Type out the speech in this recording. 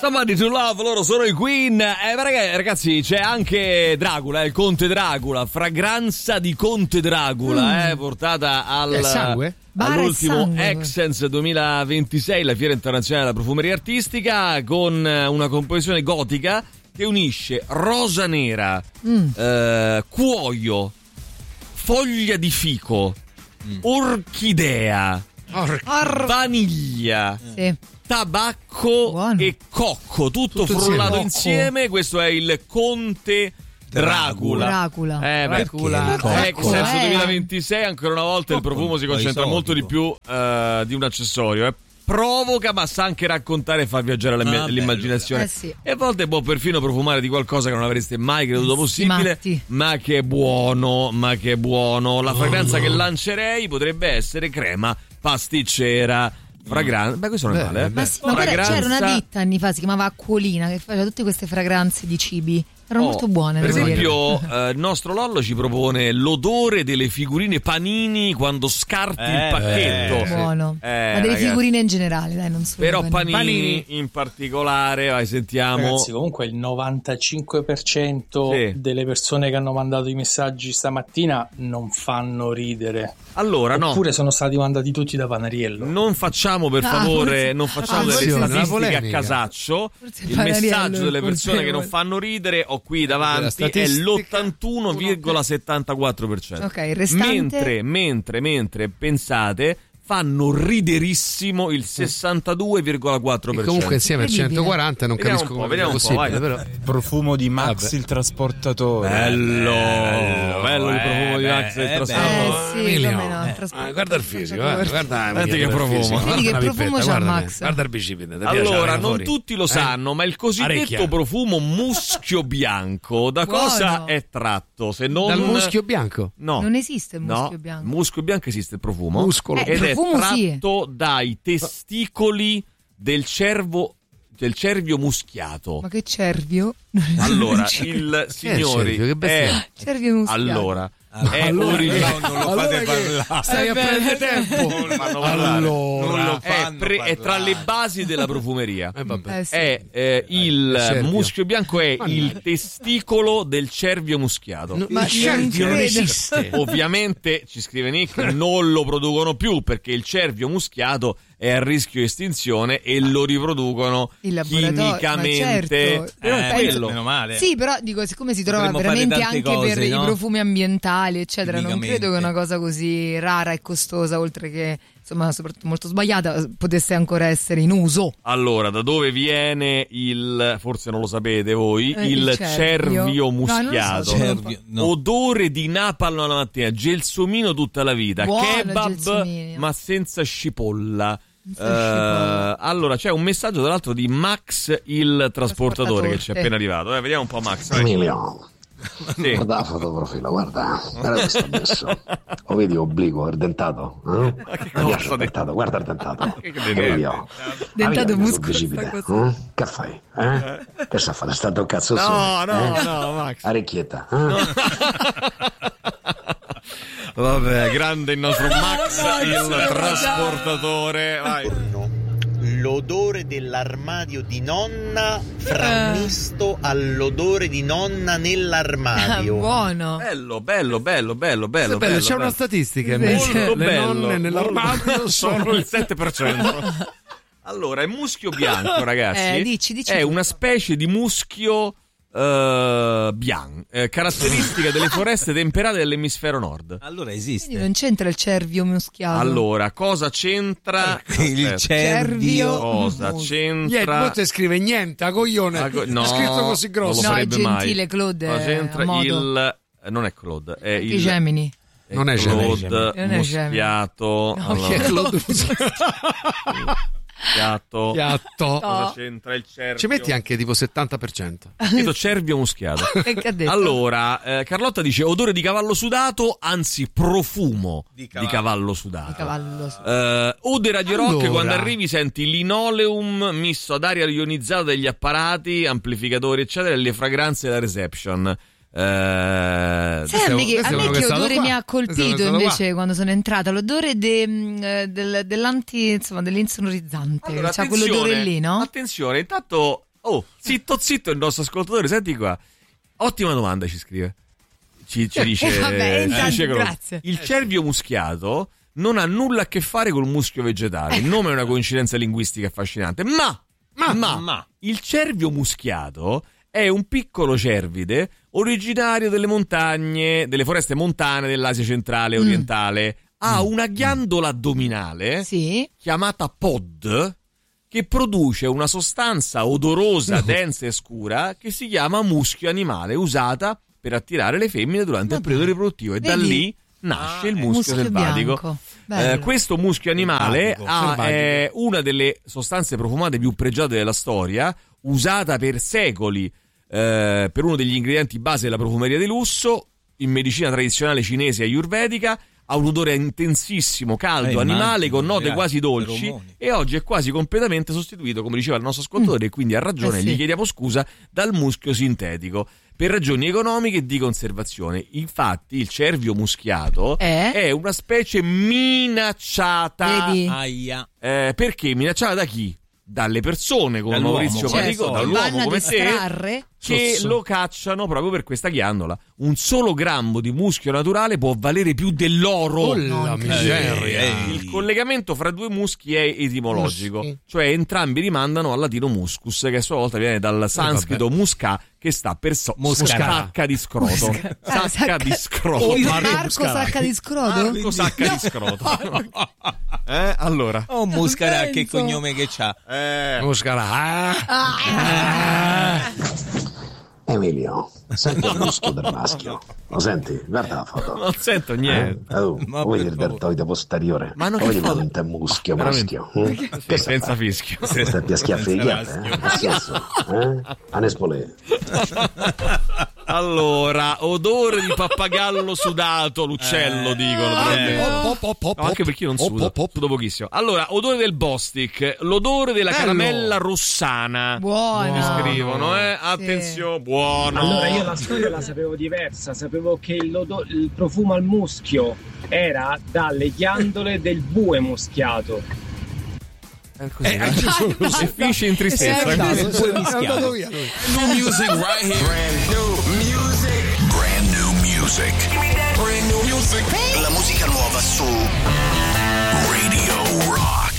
Somebody to Love, loro sono i Queen. Ragazzi, c'è anche Dracula, il Conte Dracula, fragranza di Conte Dracula, portata all'ultimo Essence 2026, la fiera internazionale della profumeria artistica, con una composizione gotica che unisce rosa nera, cuoio, foglia di fico, orchidea, vaniglia, tabacco e cocco, tutto frullato insieme. Questo è il Conte Dracula. Essence 2026, ancora una volta il profumo si concentra molto di più di un accessorio, provoca, ma sa anche raccontare e far viaggiare l'immaginazione. E a volte può perfino profumare di qualcosa che non avreste mai creduto possibile. Ma che buono, La fragranza che lancerei potrebbe essere crema pasticcera. Fragranza, questo non è male. Ma c'era una ditta anni fa, si chiamava Acquolina, che faceva tutte queste fragranze di cibi. Erano molto buone. Per esempio, il nostro Lollo ci propone l'odore delle figurine Panini quando scarti il pacchetto. Buono. Ma delle figurine in generale, dai, non solo. Però Panini in particolare, vai, sentiamo. Ragazzi, comunque il 95% delle persone che hanno mandato i messaggi stamattina non fanno ridere. Allora, oppure sono stati mandati tutti da Panariello. Non facciamo, per favore, delle statistiche a casaccio. Il messaggio delle persone che non fanno ridere ho qui davanti è l'81,74%. Ok, il restante. Mentre pensate, fanno riderissimo il 62,4%. E comunque insieme al 140 non capisco come vediamo è possibile, però. Profumo di Max il trasportatore. Bello il profumo di Max il trasportatore. Guarda il fisico, guarda che profumo. Vedi che profumo c'ha Max. Guarda il bicipite. Allora, non tutti lo sanno, ma il cosiddetto profumo muschio bianco da cosa è tratto? Se non dal muschio bianco? No. Non esiste il muschio bianco. Muschio bianco esiste il profumo. Muscolo. Ed è tratto dai testicoli del cervio muschiato. Ma che cervio? Allora, il signori cervio muschiato. Allora, è originale. Non lo fate parlare. Stai a prendere tempo. È tra le basi della profumeria. Il muschio bianco è il testicolo del cervio muschiato. Ma il cervio non esiste. Ovviamente, ci scrive Nick, non lo producono più perché il cervio muschiato è a rischio estinzione e lo riproducono chimicamente. Meno male. Sì, però dico, siccome si trova veramente anche per i profumi ambientali, eccetera, non credo che una cosa così rara e costosa, oltre che insomma soprattutto molto sbagliata, potesse ancora essere in uso. Allora, da dove viene forse non lo sapete voi, il cervio muschiato? Odore di napalm alla mattina, gelsomino tutta la vita. Buono, kebab gelsomino, ma senza scipolla. Allora c'è un messaggio tra l'altro di Max il trasportatore che ci è appena arrivato. Vediamo un po' Max. Emilio, guarda la fotoprofilo, guarda questo adesso. Lo vedi obliquo, il dentato? Dentato, guarda il dentato. Emilio, dentato muscolo. Che fai? Che sta a fare? Sta un cazzo su? No, Max. Arecchietta. Vabbè, grande il nostro Max il trasportatore. Vai. L'odore dell'armadio di nonna frammisto all'odore di nonna nell'armadio. Buono. Bello. C'è una statistica. Molto Le nonne nell'armadio sono il 7%. Allora, il muschio bianco, ragazzi, dici è una specie di muschio bianco, caratteristica delle foreste temperate dell'emisfero nord. Allora esiste. Quindi non c'entra il cervio muschiato. Allora, cosa c'entra il cervio? Cosa c'entra? Niente, scrive niente, a coglione. No, scritto così grosso. Non lo è gentile mai. Claude. Cosa c'entra non è Claude, è il Gemini. Non è Claude muschiato. Chi è Claude Piatto. Cosa c'entra il cervio? Ci metti anche tipo 70%. Vedo cervio muschiato. Allora, Carlotta dice odore di cavallo sudato, anzi profumo di cavallo sudato. O dei Radio Rock, quando arrivi senti linoleum misto ad aria ionizzata degli apparati, amplificatori eccetera e le fragranze da reception. Sai a me che odore mi ha colpito invece quando sono entrata? L'odore dell'insonorizzante. Allora, cioè quell'odore lì, no? Attenzione, intanto zitto il nostro ascoltatore, senti qua. Ottima domanda, ci scrive. Ci dice, grazie. Il cervio muschiato non ha nulla a che fare col muschio vegetale. Il nome è una coincidenza linguistica affascinante. Ma il cervio muschiato è un piccolo cervide originario delle montagne, delle foreste montane dell'Asia centrale e orientale. Ha una ghiandola addominale chiamata pod, che produce una sostanza odorosa, densa e scura che si chiama muschio animale, usata per attirare le femmine durante il periodo riproduttivo, e da lì nasce il muschio selvatico. Questo muschio animale è una delle sostanze profumate più pregiate della storia, usata per secoli per uno degli ingredienti base della profumeria di lusso, in medicina tradizionale cinese e ayurvedica. Ha un odore intensissimo, caldo, animale, con note quasi dolci, e oggi è quasi completamente sostituito, come diceva il nostro ascoltatore, e quindi ha ragione, gli chiediamo scusa, dal muschio sintetico, per ragioni economiche e di conservazione. Infatti il cervio muschiato è una specie minacciata. Perché minacciata da chi? Dalle persone come Maurizio Panico, dall'uomo come te, che lo cacciano proprio per questa ghiandola. Un solo grammo di muschio naturale può valere più dell'oro. Il collegamento fra due muschi è etimologico, cioè entrambi rimandano al latino muscus, che a sua volta viene dal sanscrito musca, che sta per sacca di scroto. Sacca di scroto. Marco sacca di scroto? Marco sacca di scroto. Allora. Muscara, che cognome che c'ha? Muscara. Emilio, senti il muschio del maschio? Lo senti? Guarda la foto. Non sento niente. Vedi il deltoide posteriore? Ma non vedi quanto è muschio maschio? Che senza fischio. Stai a schiaffi di ghiaccio? Che senso? Anespole. Allora, odore di pappagallo sudato, l'uccello dicono. Anche perché io non sudo pochissimo. Allora, odore del Bostik, l'odore della caramella rossana. Buono. Mi scrivono, attenzione, buono. Allora, io la storia la sapevo diversa, sapevo che il profumo al muschio era dalle ghiandole del bue muschiato. Così, e finisce in tristezza. È andato via lui. New music right here. Brand new music. La musica nuova su Radio Rock.